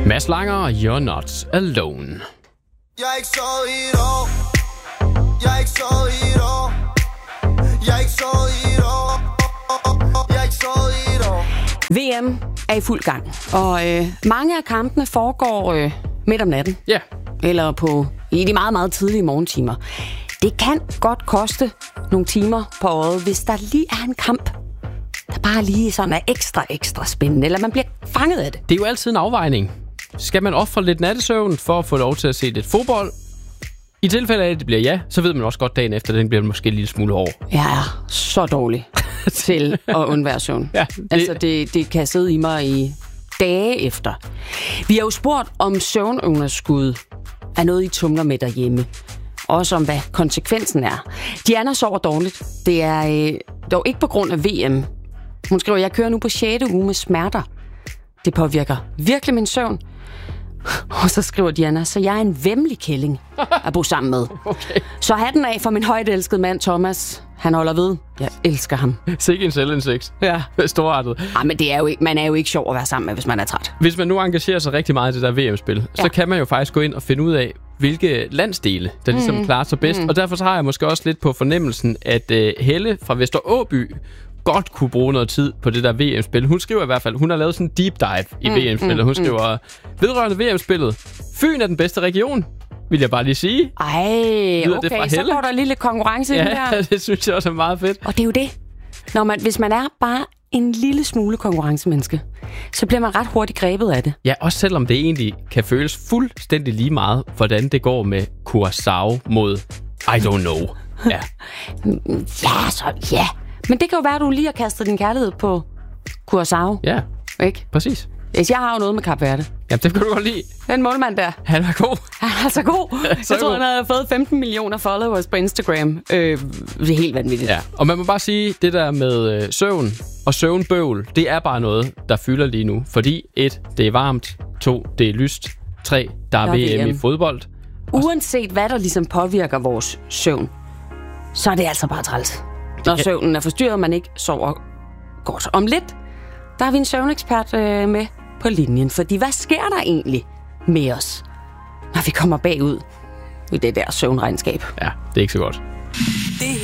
Mads Langer, You're Not Alone. Jeg er ikke sovet i et år. Jeg er ikke sovet i et år. Jeg er ikke sovet i et år. Jeg er ikke sovet i et år. VM er i fuld gang, og mange af kampene foregår midt om natten. Ja. Eller i de meget, meget tidlige morgentimer. Det kan godt koste nogle timer på året, hvis der lige er en kamp, der bare lige sådan er ekstra spændende, eller man bliver fanget af det. Det er jo altid en afvejning. Skal man ofre lidt nattesøvn for at få lov til at se lidt fodbold? I tilfælde af, at det bliver ja, så ved man også godt dagen efter, den bliver måske en lille smule hård. Jeg er så dårlig til at undvære søvn. Ja, Altså, det kan sidde i mig i dage efter. Vi har jo spurgt, om søvnunderskud er noget, I tumler med derhjemme. Også om, hvad konsekvensen er. Diana sover dårligt. Det er dog ikke på grund af VM. Hun skriver, jeg kører nu på 6. uge med smerter. Det påvirker virkelig min søvn. Og så skriver Diana, så jeg er en væmmelig kælling at bo sammen med. Okay. Så hatten af for min højt elskede mand Thomas. Han holder ved. Jeg elsker ham. Sikke en selvindsigt. Ja. Storartet. Ej, men det er jo ikke, man er jo ikke sjov at være sammen med, hvis man er træt. Hvis man nu engagerer sig rigtig meget i det der VM-spil, så kan man jo faktisk gå ind og finde ud af, hvilke landsdele, der ligesom klarer sig bedst. Og derfor så har jeg måske også lidt på fornemmelsen, at Helle fra Vester Åby godt kunne bruge noget tid på det der VM-spil. Hun skriver i hvert fald, hun har lavet sådan en deep dive i VM-spillet. Hun skriver, vedrørende VM-spillet, Fyn er den bedste region, vil jeg bare lige sige. Ej, okay, så går der lige lidt konkurrence i den der. Ja, det synes jeg også er meget fedt. Og det er jo det. Hvis man er bare en lille smule konkurrencemenneske, så bliver man ret hurtigt grebet af det. Ja, også selvom det egentlig kan føles fuldstændig lige meget, hvordan det går med Curaçao mod I don't know. Ja. Ja. Men det kan jo være, at du lige har kastet din kærlighed på Curaçao. Ja, ikke? Præcis. Jeg har jo noget med Kap Verde. Jamen, det kan du godt lide. Den målmand der. Han er god. Han er så god. Jeg tror, han havde fået 15 millioner followers på Instagram. Det er helt vanvittigt. Ja, og man må bare sige, det der med søvn og søvnbøvl, det er bare noget, der fylder lige nu. Fordi 1, det er varmt. 2, det er lyst. 3, der er VM i fodbold. Uanset hvad der ligesom påvirker vores søvn, så er det altså bare træls. Når søvnen er forstyrret, og man ikke sover godt. Om lidt, der har vi en søvnekspert med på linjen. Fordi hvad sker der egentlig med os, når vi kommer bagud i det der søvnregnskab? Ja, det er ikke så godt.